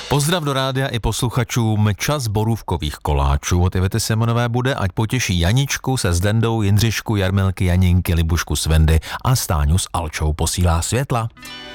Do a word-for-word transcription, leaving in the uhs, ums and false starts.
Pozdrav do rádia i posluchačům. Čas borůvkových koláčů od Ivety Semonové bude, ať potěší Janičku se Zdendou, Jindřišku, Jarmilky, Janinky, Libušku, Svendy a Stáňu s Alčou posílá světla.